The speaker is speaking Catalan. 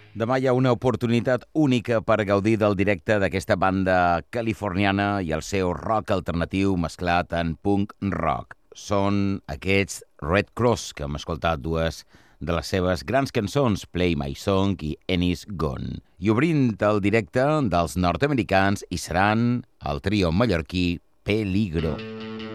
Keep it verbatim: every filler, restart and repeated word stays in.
Demà hi ha una oportunitat única per gaudir del directe d'aquesta banda californiana i el seu rock alternatiu mesclat en punk rock. Són aquests Red Cross, que hem escoltat dues de les seves grans cançons, Play My Song i Ennis Gone. I obrint el directe dels nord-americans hi seran el trio mallorquí Peligro.